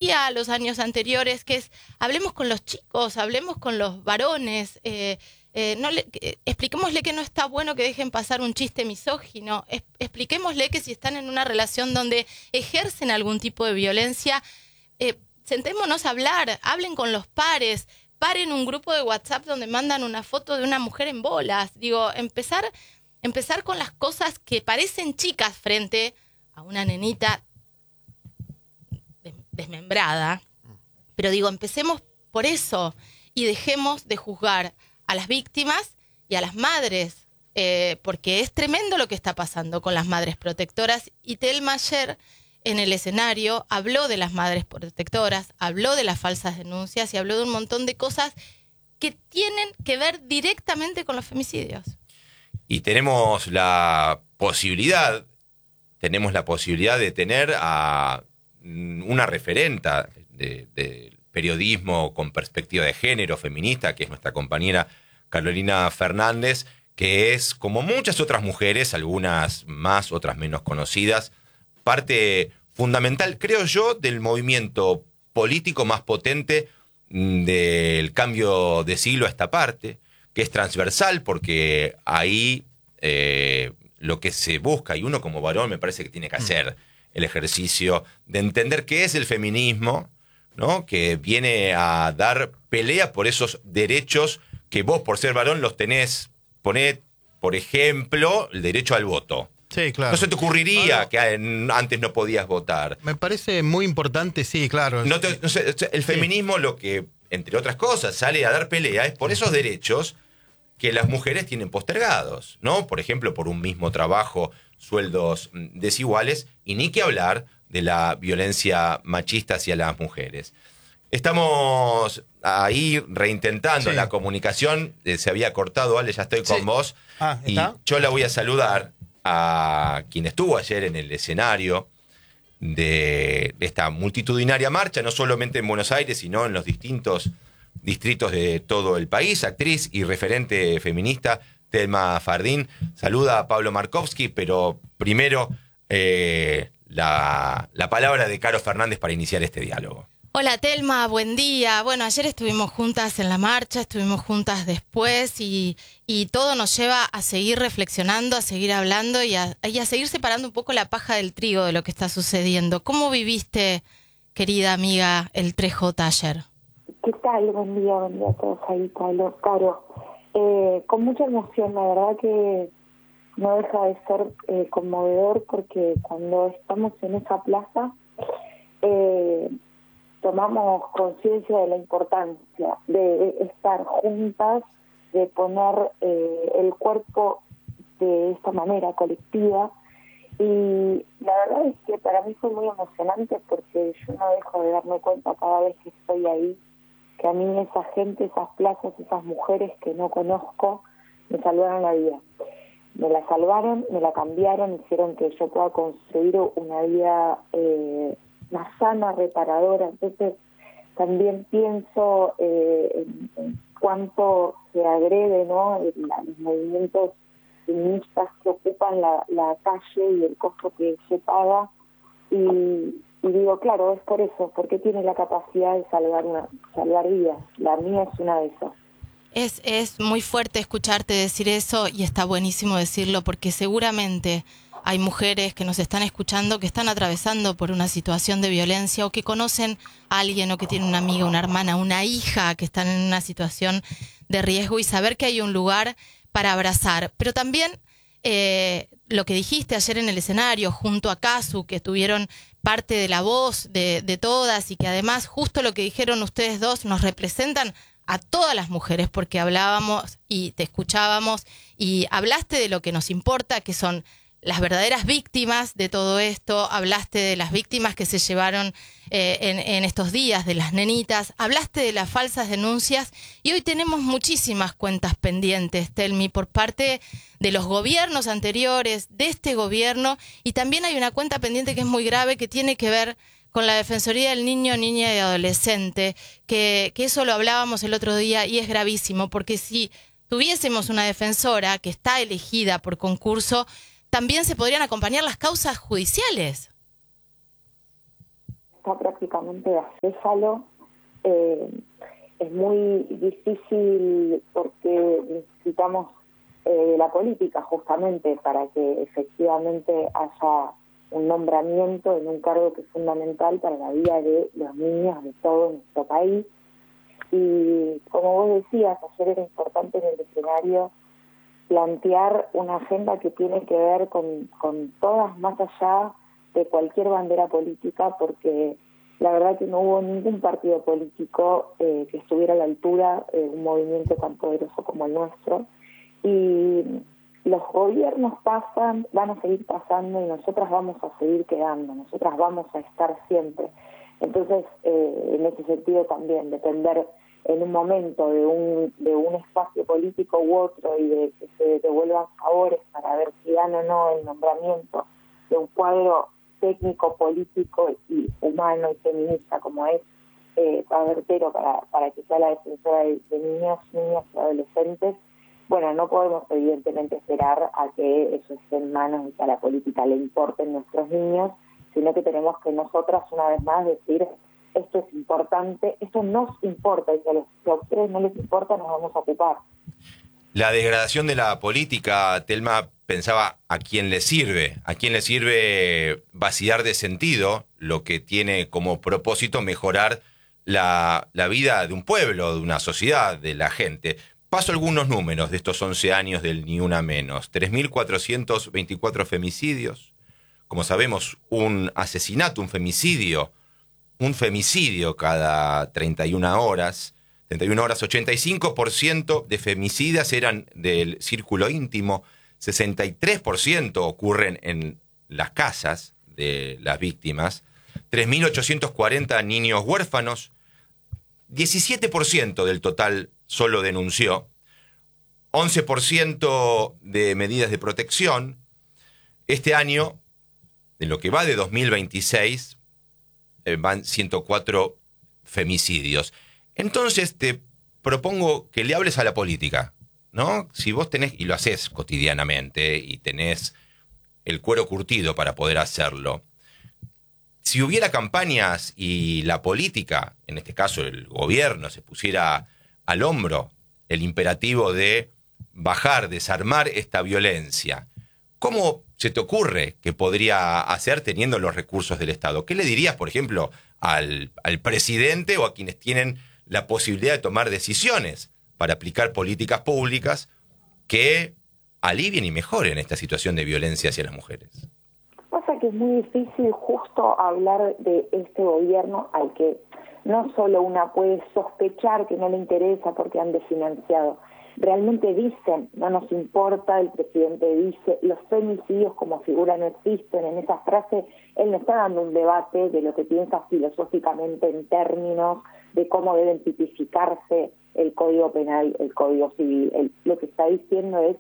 hacía los años anteriores, que es hablemos con los chicos, hablemos con los varones, expliquémosle que no está bueno que dejen pasar un chiste misógino, expliquémosle que si están en una relación donde ejercen algún tipo de violencia, sentémonos a hablar, hablen con los pares, paren un grupo de WhatsApp donde mandan una foto de una mujer en bolas. Digo, empezar con las cosas que parecen chicas frente a una nenita desmembrada. Pero digo, empecemos por eso y dejemos de juzgar a las víctimas y a las madres, porque es tremendo lo que está pasando con las madres protectoras. Y Thelma ayer en el escenario habló de las madres protectoras, habló de las falsas denuncias y habló de un montón de cosas que tienen que ver directamente con los femicidios. Y tenemos la posibilidad de tener a una referenta del periodismo con perspectiva de género feminista, que es nuestra compañera Carolina Fernández, que es, como muchas otras mujeres, algunas más, otras menos conocidas, parte fundamental, creo yo, del movimiento político más potente del cambio de siglo a esta parte, que es transversal, porque ahí lo que se busca, y uno como varón me parece que tiene que hacer el ejercicio de entender qué es el feminismo, ¿no? Que viene a dar pelea por esos derechos que vos, por ser varón, los tenés. Poné, por ejemplo, el derecho al voto. Sí, claro. No se te ocurriría que antes no podías votar. Me parece muy importante, sí, claro. El feminismo, lo que, entre otras cosas, sale a dar pelea es por esos derechos que las mujeres tienen postergados, ¿no? Por ejemplo, por un mismo trabajo, sueldos desiguales, y ni que hablar de la violencia machista hacia las mujeres. Estamos ahí reintentando la comunicación, se había cortado, Ale, ya estoy con vos. Y yo la voy a saludar a quien estuvo ayer en el escenario de esta multitudinaria marcha, no solamente en Buenos Aires, sino en los distintos distritos de todo el país, actriz y referente feminista, Thelma Fardín. Saluda a Pablo Markovsky, pero primero la palabra de Caro Fernández para iniciar este diálogo. Hola Thelma, buen día. Bueno, ayer estuvimos juntas en la marcha, estuvimos juntas después y todo nos lleva a seguir reflexionando, a seguir hablando y a seguir separando un poco la paja del trigo de lo que está sucediendo. ¿Cómo viviste, querida amiga, el 3J ayer? ¿Qué tal? Buen día a todos ahí, Pablo, Caro. Con mucha emoción, la verdad que no deja de ser conmovedor, porque cuando estamos en esa plaza tomamos conciencia de la importancia de estar juntas, de poner el cuerpo de esta manera colectiva. Y la verdad es que para mí fue muy emocionante, porque yo no dejo de darme cuenta cada vez que estoy ahí que a mí esa gente, esas plazas, esas mujeres que no conozco, me salvaron la vida. Me la salvaron, me la cambiaron, hicieron que yo pueda construir una vida más sana, reparadora. Entonces también pienso en cuánto se agrede, ¿no?, los movimientos feministas que ocupan la calle y el costo que se paga. Y digo, claro, es por eso, porque tiene la capacidad de salvar vidas. La mía es una de esas. Es muy fuerte escucharte decir eso, y está buenísimo decirlo, porque seguramente hay mujeres que nos están escuchando que están atravesando por una situación de violencia, o que conocen a alguien, o que tienen una amiga, una hermana, una hija que están en una situación de riesgo, y saber que hay un lugar para abrazar. Pero también lo que dijiste ayer en el escenario junto a Casu, que tuvieron parte de la voz de todas, y que además justo lo que dijeron ustedes dos nos representan a todas las mujeres, porque hablábamos y te escuchábamos y hablaste de lo que nos importa, que son las verdaderas víctimas de todo esto. Hablaste de las víctimas que se llevaron en estos días, de las nenitas, hablaste de las falsas denuncias, y hoy tenemos muchísimas cuentas pendientes, Thelmi, por parte de los gobiernos anteriores, de este gobierno, y también hay una cuenta pendiente que es muy grave, que tiene que ver con la Defensoría del Niño, Niña y Adolescente, que eso lo hablábamos el otro día, y es gravísimo, porque si tuviésemos una defensora que está elegida por concurso, también se podrían acompañar las causas judiciales. ya prácticamente de acéfalo. Es muy difícil porque necesitamos la política justamente para que efectivamente haya un nombramiento en un cargo que es fundamental para la vida de los niños de todo nuestro país. Y como vos decías, ayer era importante en el escenario plantear una agenda que tiene que ver con todas, más allá de cualquier bandera política, porque la verdad que no hubo ningún partido político que estuviera a la altura de un movimiento tan poderoso como el nuestro. Y los gobiernos pasan, van a seguir pasando y nosotras vamos a seguir quedando, nosotras vamos a estar siempre. Entonces, en ese sentido también, depender en un momento de un espacio político u otro y de que se devuelvan favores para ver si dan o no el nombramiento de un cuadro técnico, político y humano y feminista como es Tabertero para que sea la defensora de niños, niñas y adolescentes. Bueno, no podemos evidentemente esperar a que eso esté en manos y que a la política le importen nuestros niños, sino que tenemos que nosotras una vez más decir esto es importante, esto nos importa, y si a ustedes no les importa nos vamos a ocupar. La degradación de la política, Telma, pensaba a quién le sirve vaciar de sentido lo que tiene como propósito mejorar la vida de un pueblo, de una sociedad, de la gente. Paso algunos números de estos 11 años del Ni Una Menos. 3.424 femicidios. Como sabemos, un asesinato, un femicidio cada 31 horas. 85% de femicidas eran del círculo íntimo. 63% ocurren en las casas de las víctimas. 3.840 niños huérfanos. 17% del total solo denunció, 11% de medidas de protección. Este año, de lo que va de 2026, van 104 femicidios. Entonces te propongo que le hables a la política, ¿no? Si vos tenés, y lo haces cotidianamente, y tenés el cuero curtido para poder hacerlo, si hubiera campañas y la política, en este caso el gobierno, se pusiera al hombro el imperativo de bajar, desarmar esta violencia, ¿cómo se te ocurre que podría hacer teniendo los recursos del Estado? ¿Qué le dirías, por ejemplo, al presidente o a quienes tienen la posibilidad de tomar decisiones para aplicar políticas públicas que alivien y mejoren esta situación de violencia hacia las mujeres? Pasa que es muy difícil justo hablar de este gobierno al que no solo una puede sospechar que no le interesa porque han desfinanciado. Realmente dicen, no nos importa, el presidente dice, los femicidios como figura no existen. En esa frase él no está dando un debate de lo que piensa filosóficamente en términos de cómo deben tipificarse el Código Penal, el Código Civil. Lo que está diciendo es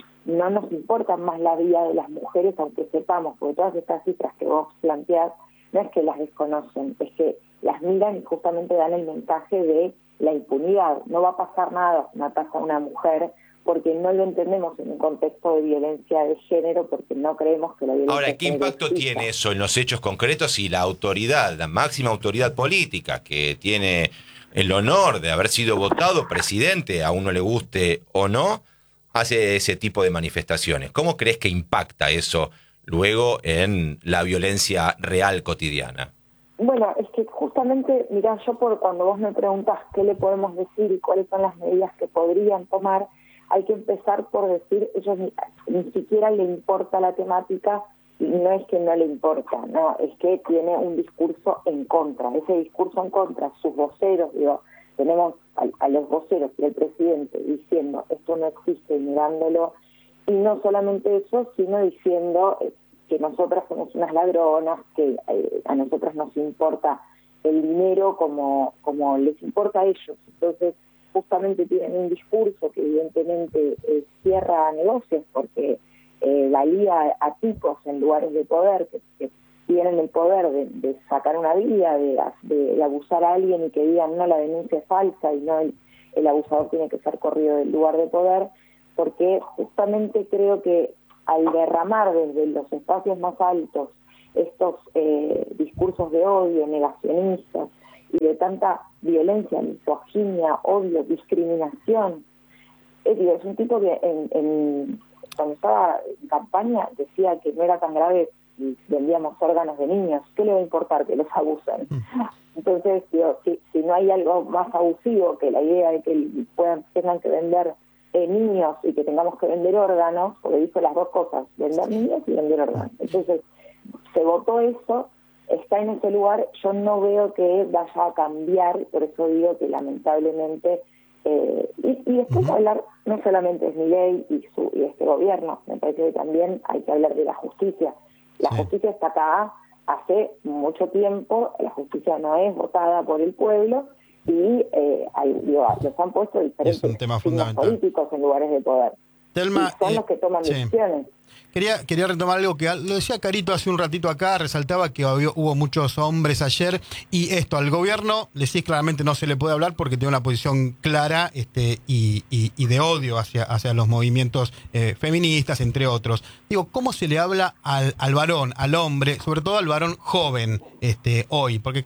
no nos importan más la vida de las mujeres, aunque sepamos, porque todas estas cifras que vos planteás no es que las desconocen, es que las miran y justamente dan el mensaje de la impunidad. No va a pasar nada si mata a una mujer, porque no lo entendemos en un contexto de violencia de género, porque no creemos que la violencia Ahora, ¿qué impacto tiene eso en los hechos concretos si la autoridad, la máxima autoridad política, que tiene el honor de haber sido votado presidente, a uno le guste o no, hace ese tipo de manifestaciones? ¿Cómo crees que impacta eso luego en la violencia real cotidiana? Bueno, es que justamente, mirá, cuando vos me preguntas qué le podemos decir y cuáles son las medidas que podrían tomar, hay que empezar por decir, ellos ni siquiera le importa la temática, y no es que no le importa, no, es que tiene un discurso en contra. Ese discurso en contra, sus voceros, tenemos a los voceros y al presidente diciendo esto no existe y mirándolo, y no solamente eso, sino diciendo que nosotras somos unas ladronas, que a nosotras nos importa el dinero como les importa a ellos. Entonces, justamente tienen un discurso que evidentemente cierra negocios porque valía a tipos en lugares de poder que tienen el poder de sacar una vida, de abusar a alguien y que digan no, la denuncia es falsa y no, el abusador tiene que ser corrido del lugar de poder, porque justamente creo que al derramar desde los espacios más altos estos discursos de odio, negacionistas, y de tanta violencia, misoginia, odio, discriminación. Es un tipo que cuando estaba en campaña decía que no era tan grave si vendíamos órganos de niños. ¿Qué le va a importar que los abusen? Entonces, si no hay algo más abusivo que la idea de que tengan que vender niños y que tengamos que vender órganos, porque dice las dos cosas, vender niños y vender órganos. Entonces, se votó eso, está en ese lugar, yo no veo que vaya a cambiar, por eso digo que lamentablemente, y después hablar, no solamente es Milei y este gobierno, me parece que también hay que hablar de la justicia. La justicia está acá hace mucho tiempo, la justicia no es votada por el pueblo, y los han puesto diferentes signos políticos en lugares de poder. Telma, y son los que toman decisiones. Quería retomar algo que lo decía Carito hace un ratito acá, resaltaba que hubo muchos hombres ayer, y esto al gobierno le decís claramente no se le puede hablar porque tiene una posición clara y de odio hacia los movimientos feministas, entre otros. Digo, ¿cómo se le habla al varón, al hombre, sobre todo al varón joven hoy? Porque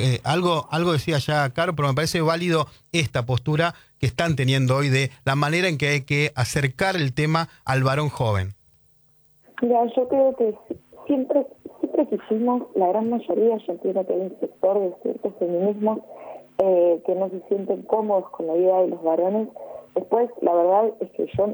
algo decía ya Caro, pero me parece válido esta postura que están teniendo hoy de la manera en que hay que acercar el tema al varón joven. Mira, yo creo que siempre quisimos, la gran mayoría, yo entiendo que hay un sector de ciertos feminismos que no se sienten cómodos con la vida de los varones. Después, la verdad es que yo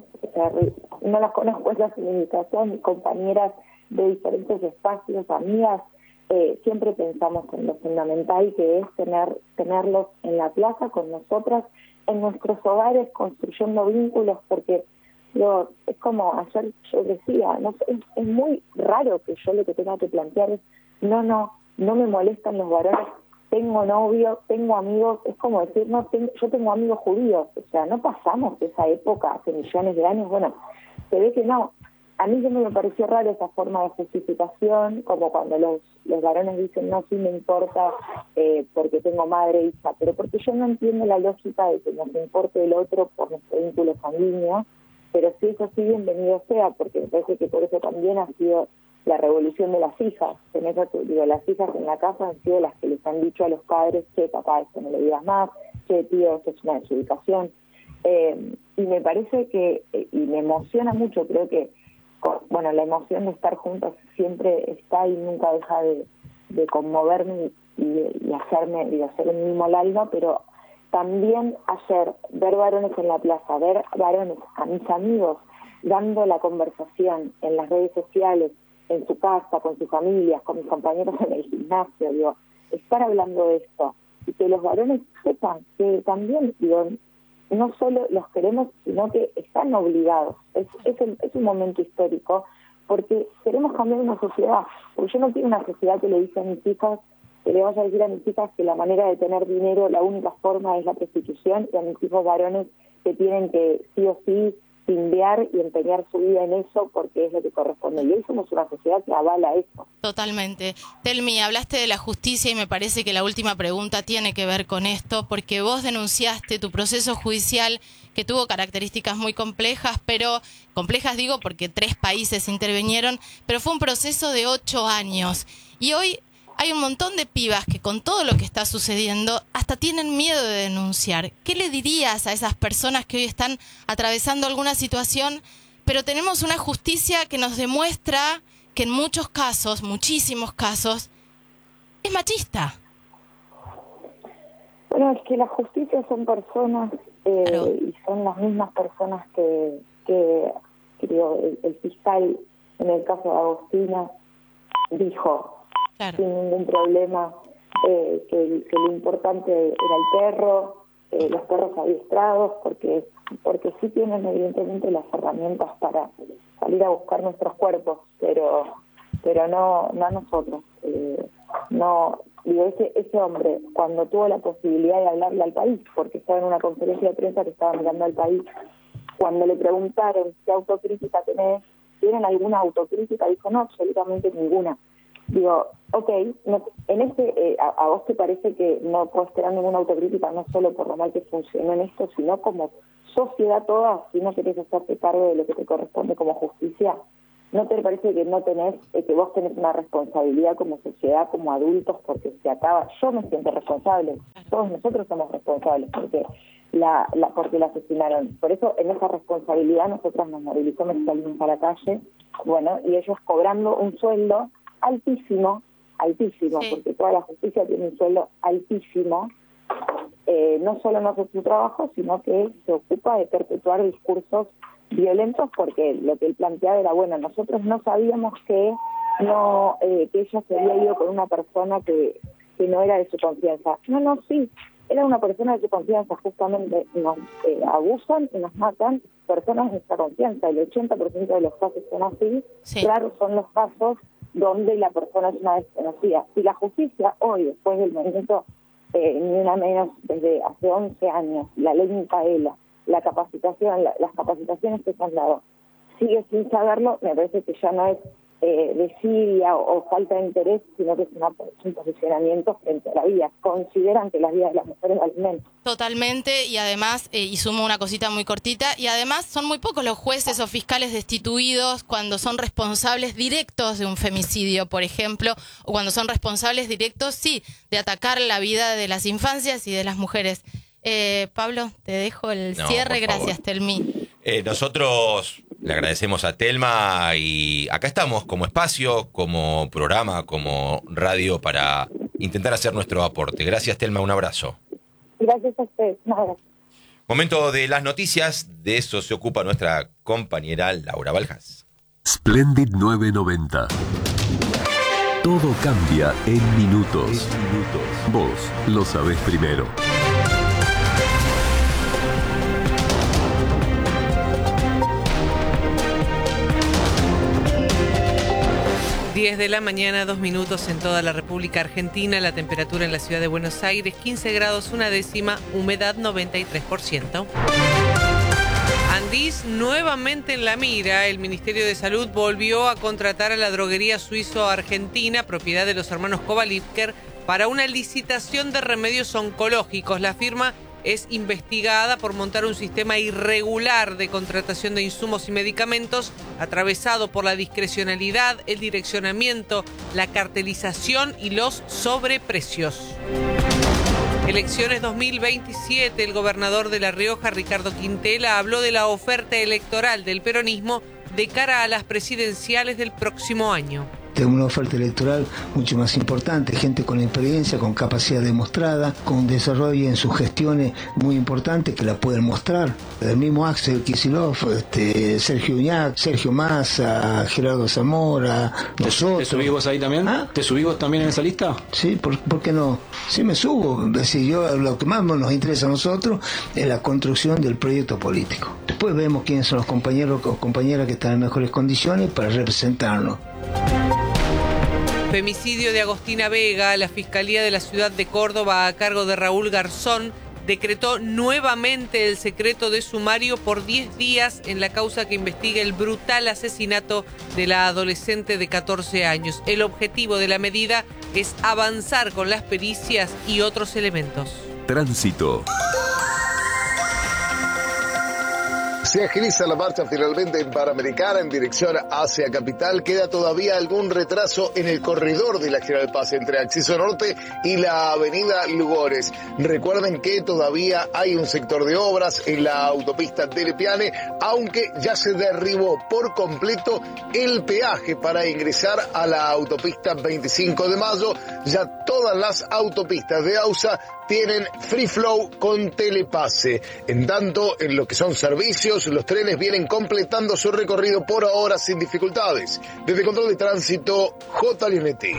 no las conozco esas feministas, mis compañeras de diferentes espacios, amigas, siempre pensamos en lo fundamental que es tenerlos en la plaza con nosotras, en nuestros hogares, construyendo vínculos, porque es como ayer yo decía, es muy raro que yo lo que tenga que plantear es no me molestan los varones, tengo novio, tengo amigos, es como decir, yo tengo amigos judíos, o sea, no pasamos esa época hace millones de años. Bueno, se ve que no. A mí siempre me pareció raro esa forma de justificación, como cuando los varones dicen, no, sí me importa porque tengo madre e hija, pero porque yo no entiendo la lógica de que nos importe el otro por nuestro vínculo sanguíneo. Pero si eso sí, bienvenido sea, porque me parece que por eso también ha sido la revolución de las hijas. Las hijas en la casa han sido las que les han dicho a los padres, che, papá, esto no lo digas más, che, tío, esto es una desubicación. Y me parece que, y me emociona mucho, creo que, la emoción de estar juntos siempre está y nunca deja de conmoverme y hacer un mimo al alma, pero también ayer ver varones en la plaza, ver varones a mis amigos dando la conversación en las redes sociales, en su casa, con sus familias, con mis compañeros en el gimnasio, estar hablando de esto y que los varones sepan que también, no solo los queremos, sino que están obligados. Es un momento histórico porque queremos cambiar una sociedad, porque yo no quiero una sociedad que le dice a mis hijas, que le vaya a decir a mis hijas que la manera de tener dinero, la única forma es la prostitución, y a mis hijos varones que tienen que sí o sí timbear y empeñar su vida en eso porque es lo que corresponde. Y hoy somos una sociedad que avala eso. Totalmente. Telmi, hablaste de la justicia y me parece que la última pregunta tiene que ver con esto, porque vos denunciaste tu proceso judicial que tuvo características muy complejas, pero complejas digo porque 3 países intervinieron, pero fue un proceso de 8 años. Y hoy hay un montón de pibas que con todo lo que está sucediendo hasta tienen miedo de denunciar. ¿Qué le dirías a esas personas que hoy están atravesando alguna situación, pero tenemos una justicia que nos demuestra que en muchos casos, muchísimos casos, es machista? Bueno, es que la justicia son personas claro. Y son las mismas personas que creo, el fiscal en el caso de Agostina dijo claro. Sin ningún problema que lo importante era el perro, los perros adiestrados, porque sí tienen evidentemente las herramientas para salir a buscar nuestros cuerpos, pero no a nosotros. Ese hombre, cuando tuvo la posibilidad de hablarle al país, porque estaba en una conferencia de prensa que estaba mirando al país, cuando le preguntaron qué autocrítica tenés, ¿tienen alguna autocrítica? Dijo, no, absolutamente ninguna. Digo, a vos te parece que no puedes tener ninguna autocrítica, no solo por lo mal que funcionó en esto, sino como sociedad toda, si no querés hacerte cargo de lo que te corresponde como justicia. ¿No te parece que que vos tenés una responsabilidad como sociedad, como adultos, porque se acaba? Yo me siento responsable, todos nosotros somos responsables porque porque la asesinaron. Por eso en esa responsabilidad nosotras nos movilizamos y salimos a la calle, bueno, y ellos cobrando un sueldo altísimo, sí, porque toda la justicia tiene un sueldo altísimo, no solo no hace su trabajo, sino que se ocupa de perpetuar discursos violentos, porque lo que él planteaba era, bueno, nosotros no sabíamos que ella se había ido con una persona que no era de su confianza. No, sí, era una persona de su confianza, justamente nos abusan y nos matan personas de nuestra confianza. El 80% de los casos son así, sí. Claro, son los casos donde la persona es una desconocida. Si la justicia hoy, después del movimiento, ni una menos, desde hace 11 años, la ley Micaela, la capacitación, las capacitaciones que se han dado, sigue sin saberlo, me parece que ya no es desidia o falta de interés, sino que es un posicionamiento frente a la vida. Consideran que las vidas de las mujeres valen menos. Totalmente, y además, y sumo una cosita muy cortita, y además son muy pocos los jueces o fiscales destituidos cuando son responsables directos de un femicidio, por ejemplo, o cuando son responsables directos, sí, de atacar la vida de las infancias y de las mujeres. Pablo, te dejo el cierre. Gracias, Telmi. Nosotros le agradecemos a Telma y acá estamos como espacio, como programa, como radio para intentar hacer nuestro aporte. Gracias, Telma, un abrazo. Gracias a ustedes. No. Momento de las noticias, de eso se ocupa nuestra compañera Laura Baljas. Splendid 990. Todo cambia en minutos. Vos lo sabés primero. 10 de la mañana, 2 minutos en toda la República Argentina. La temperatura en la ciudad de Buenos Aires, 15 grados, 1 décima, humedad 93%. Andís nuevamente en la mira. El Ministerio de Salud volvió a contratar a la droguería suizo-argentina, propiedad de los hermanos Kovalipker, para una licitación de remedios oncológicos. La firma es investigada por montar un sistema irregular de contratación de insumos y medicamentos, atravesado por la discrecionalidad, el direccionamiento, la cartelización y los sobreprecios. Elecciones 2027, el gobernador de La Rioja, Ricardo Quintela, habló de la oferta electoral del peronismo de cara a las presidenciales del próximo año. De una oferta electoral mucho más importante, gente con experiencia, con capacidad demostrada, con un desarrollo en sus gestiones muy importante que la pueden mostrar. El mismo Axel Kicillof, Sergio Uñac, Sergio Massa, Gerardo Zamora, nosotros. ¿Te subís vos ahí también? ¿Ah? ¿Te subís vos también en esa lista? Sí, ¿por qué no? Sí, me subo. Si lo que más nos interesa a nosotros es la construcción del proyecto político. Después vemos quiénes son los compañeros o compañeras que están en mejores condiciones para representarnos. Femicidio de Agostina Vega. La Fiscalía de la Ciudad de Córdoba, a cargo de Raúl Garzón, decretó nuevamente el secreto de sumario por 10 días en la causa que investiga el brutal asesinato de la adolescente de 14 años. El objetivo de la medida es avanzar con las pericias y otros elementos. Tránsito. Se agiliza la marcha finalmente en Panamericana en dirección hacia Capital. Queda todavía algún retraso en el corredor de la General Paz entre Acceso Norte y la avenida Lugones. Recuerden que todavía hay un sector de obras en la autopista Telepiane, aunque ya se derribó por completo el peaje para ingresar a la autopista 25 de Mayo. Ya todas las autopistas de AUSA tienen free flow con telepase. En tanto, en lo que son servicios, los trenes vienen completando su recorrido por ahora sin dificultades. Desde Control de Tránsito, J. Leonetti.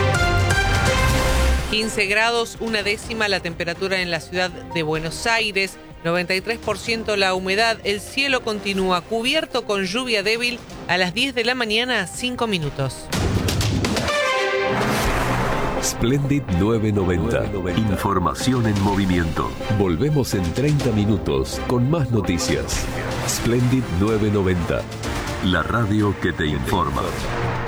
15 grados, 1 décima la temperatura en la ciudad de Buenos Aires, 93% la humedad, el cielo continúa cubierto con lluvia débil a las 10 de la mañana, 5 minutos. Splendid 990. Información en movimiento. Volvemos en 30 minutos con más noticias. Splendid 990. La radio que te informa.